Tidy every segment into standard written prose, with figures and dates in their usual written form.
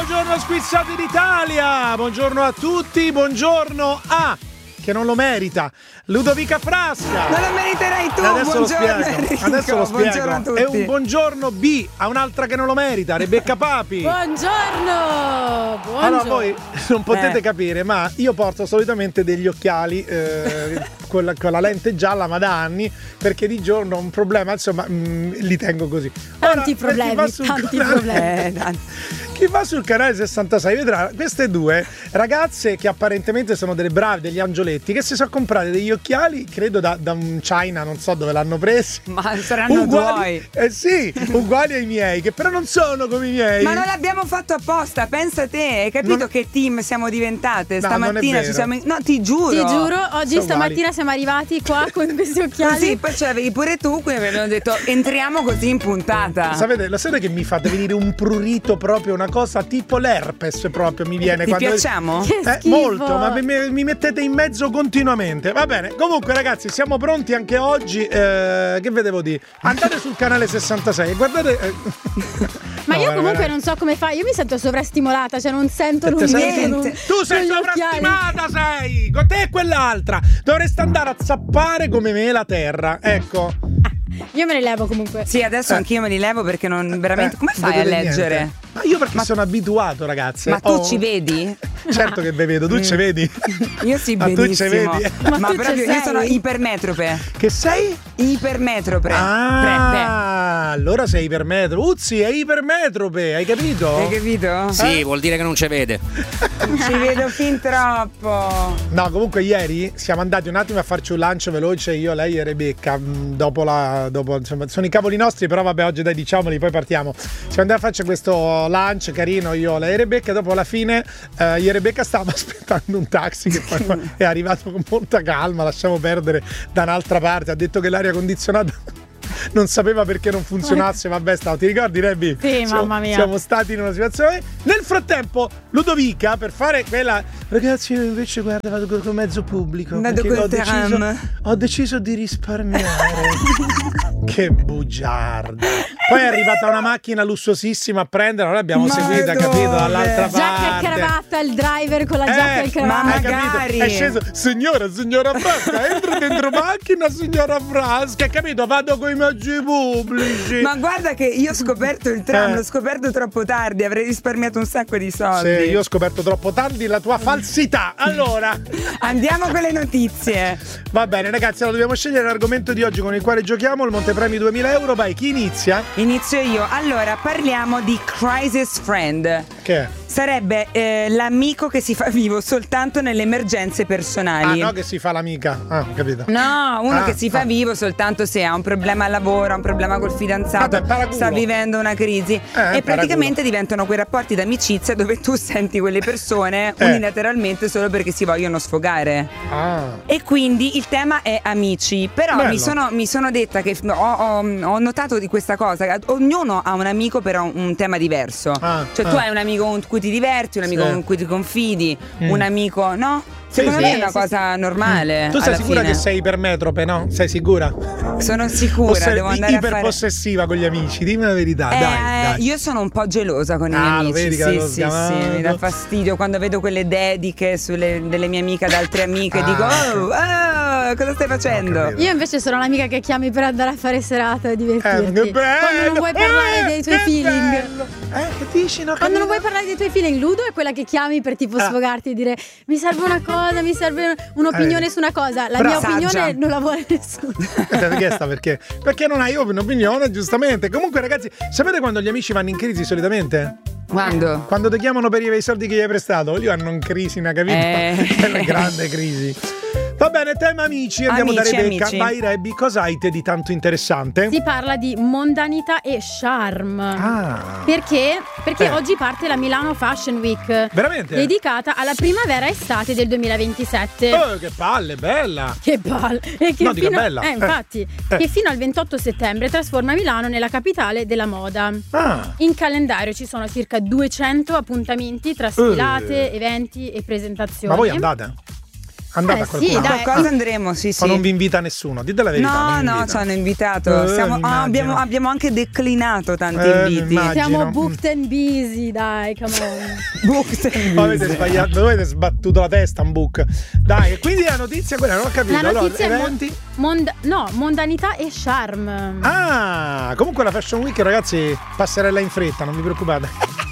Buongiorno squizzati d'Italia, buongiorno a tutti, buongiorno a che non lo merita, Ludovica Frasca. Non lo meriterai tu, adesso buongiorno Enrico. Adesso lo spiego. Buongiorno a tutti. E un buongiorno B a un'altra che non lo merita, Rebecca Papi. Buongiorno. Allora voi non potete capire, ma io porto solitamente degli occhiali con la lente gialla, ma da anni, perché di giorno ho un problema, insomma, li tengo così. Tanti problemi. Chi va sul canale 66 vedrà queste due ragazze che apparentemente sono delle brave, degli angioletti, che si sono comprate degli occhiali, credo da un China, non so dove l'hanno presi. Ma saranno uguali, tuoi. sì, uguali ai miei, che però non sono come i miei. Ma non l'abbiamo fatto apposta, pensa te, hai capito che team siamo diventate? No, Stamattina ci siamo. No, ti giuro. Oggi stamattina siamo arrivati qua con questi occhiali. Sì, poi ce l'avevi pure tu, quindi abbiamo detto entriamo così in puntata. Sapete che mi fate venire un prurito, proprio una cosa tipo l'herpes, proprio mi viene. Ti quando piacciamo? Molto, ma mi mettete in mezzo continuamente. Va bene, comunque ragazzi, siamo pronti anche oggi. Che vedevo dire? Andate sul canale 66 e guardate. Ma io comunque non so come fai, io mi sento sovrastimolata, cioè non sento niente. Tu sei sovrastimata, sei! Con te e quell'altra dovreste andare a zappare come me la terra, ecco. Io me ne levo comunque. Sì, adesso anch'io me li levo perché non veramente. Come fai a leggere? Niente. Ma io perché sono abituato, ragazze. Ma tu ci vedi? Certo che ve vedo, tu ci vedi? Io sì, benissimo. Tu ci vedi? Ma proprio io sono ipermetrope. Che sei? Ipermetrope. Allora sei ipermetrope. Uzzi, è ipermetrope, hai capito? Hai capito? Sì, vuol dire che non ci vede. Ci vedo fin troppo. No, comunque ieri siamo andati un attimo a farci un lancio veloce, io, lei e Rebecca. Dopo insomma, sono i cavoli nostri, però vabbè, oggi dai, diciamoli, poi partiamo. Siamo andati a farci questo lunch carino, io, lei e Rebecca. Dopo alla fine io e Rebecca stavamo aspettando un taxi che poi è arrivato con molta calma, lasciamo perdere, da un'altra parte. Ha detto che l'aria condizionata non sapeva perché non funzionasse, vabbè, ti ricordi, Rebby? Sì, mamma mia. Siamo stati in una situazione. Nel frattempo Ludovica, per fare quella, ragazzi, io invece guarda, vado con mezzo pubblico, ho deciso di risparmiare. Che bugiarda. Poi è arrivata una macchina lussuosissima a prenderla, noi l'abbiamo seguita, capito, dall'altra parte. Giacca e cravatta, il driver con la giacca e cravatta. Ma magari è sceso, signora Frasca, entra dentro macchina, signora Frasca, capito, vado coi mezzi pubblici. Ma guarda che io ho scoperto il tram, l'ho scoperto troppo tardi, avrei risparmiato un sacco di soldi. Sì, io ho scoperto troppo tardi la tua falsità. Allora andiamo con le notizie. Va bene ragazzi, allora dobbiamo scegliere l'argomento di oggi con il quale giochiamo, il montepremi 2000 euro. Vai, chi inizia? Inizio io. Allora parliamo di Crisis Friend. Che è? Sarebbe l'amico che si fa vivo soltanto nelle emergenze personali. Ah, no, che si fa l'amica. Ah, ho capito. No, uno che si fa vivo soltanto se ha un problema al lavoro, ha un problema col fidanzato, sta vivendo una crisi. E praticamente diventano quei rapporti d'amicizia dove tu senti quelle persone unilateralmente solo perché si vogliono sfogare. E quindi il tema è amici. Però mi sono detta che ho notato di questa cosa. Ognuno ha un amico però un tema diverso. Cioè tu hai un amico con cui ti diverti, un amico con cui ti confidi, un amico, no? Secondo me è una cosa normale. Tu sei sicura che sei ipermetrope, no? Sei sicura? Sono sicura, devo andare a fare iperpossessiva con gli amici, dimmi la verità, dai. Io sono un po' gelosa con i miei amici. Vedi che sì, mi dà fastidio quando vedo quelle dediche delle mie amiche ad altre amiche, dico cosa stai facendo? Io invece sono l'amica che chiami per andare a fare serata e divertirti. Che bello! Quando non vuoi parlare dei tuoi feeling. Che dici? No, quando non vuoi parlare dei tuoi feeling, Ludo è quella che chiami per tipo sfogarti e dire mi serve una cosa, mi serve un'opinione su una cosa. La mia opinione non la vuole nessuno. Richiesta perché? Perché non hai un'opinione, giustamente. Comunque ragazzi, sapete quando gli amici vanno in crisi solitamente? Quando? Quando ti chiamano per i soldi che gli hai prestato. Lì vanno in crisi, una capita? È una grande crisi. Va bene, tema amici, andiamo da Rebecca. Vai Rebby, cosa hai te di tanto interessante? Si parla di mondanità e charme. Perché oggi parte la Milano Fashion Week. Veramente? Dedicata alla primavera-estate del 2027. Oh, che palle, bella! Che palle! E che bella. Infatti, che fino al 28 settembre trasforma Milano nella capitale della moda. In calendario ci sono circa 200 appuntamenti tra sfilate, eventi e presentazioni. Ma voi andate? Andate a qualcuno. Sì, qualcosa andremo, sì. O non vi invita nessuno? Dite la verità. No, ci hanno invitato. Abbiamo anche declinato tanti inviti. Siamo booked and busy, dai, come on. Booked and busy. Avete sbagliato, avete sbattuto la testa un book. Dai, quindi la notizia è quella, non ho capito. La notizia allora, è eventi? Mondanità e charm. Ah, comunque la Fashion Week, ragazzi, passerella in fretta, non vi preoccupate.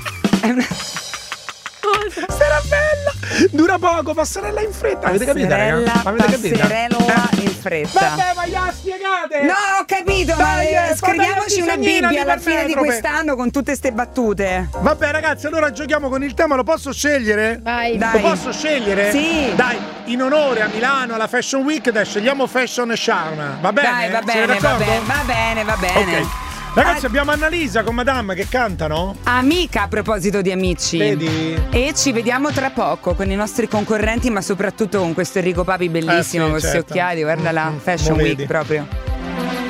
Sarà bella, dura poco, passerella in fretta. Avete capito, ragazzi? Passerella in fretta. Vabbè, ma gliela spiegate? No, ho capito, dai, ma scriviamoci una Bibbia alla fine di quest'anno con tutte ste battute. Vabbè, ragazzi, allora giochiamo con il tema, lo posso scegliere? Vai. Lo posso scegliere? Sì. Dai, in onore a Milano alla Fashion Week, dai, scegliamo Fashion e Charm. Va bene? Dai, va bene. Ok. Ragazzi, abbiamo Annalisa con Madame che cantano. Amica, a proposito di amici. Vedi? E ci vediamo tra poco con i nostri concorrenti, ma soprattutto con questo Enrico Papi bellissimo, con questi occhiali, guarda la Fashion Week proprio.